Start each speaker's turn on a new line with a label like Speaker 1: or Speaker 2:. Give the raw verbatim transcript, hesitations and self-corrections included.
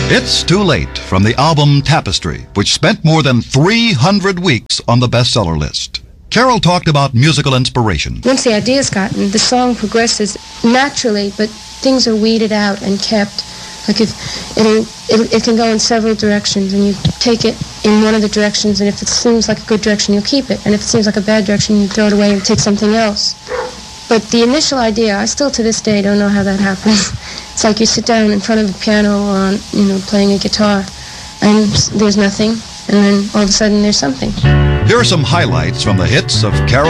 Speaker 1: It's Too Late from the album Tapestry, which spent more than three hundred weeks on the bestseller list. Carol talked about musical inspiration.
Speaker 2: Once the idea's gotten, the song progresses naturally, but things are weeded out and kept. Like if it'll, it, it can go in several directions, and you take it in one of the directions, and if it seems like a good direction, you'll keep it. And if it seems like a bad direction, you throw it away and take something else. But the initial idea, I still to this day don't know how that happens. It's like you sit down in front of a piano or on, you know, playing a guitar, and there's nothing, and then all of a sudden there's something.
Speaker 1: Here are some highlights from the hits of Carol